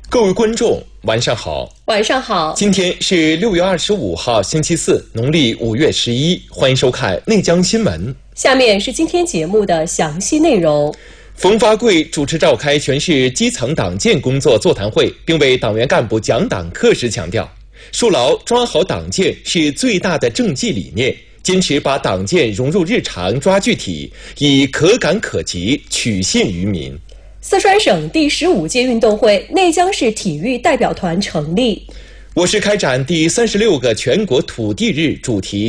各位观众，晚上好。 晚上好。 今天是6月25号，星期四，农历5月11。欢迎收看内江新闻。 下面是今天节目的详细内容。 冯发贵主持召开全市基层党建工作座谈会，并为党员干部讲党课时强调，树牢抓好党建是最大的政绩理念，坚持把党建融入日常，抓具体，以可感可及取信于民。 四川省第15届运动会内江市体育代表团成立。 我市开展第36个全国土地日主题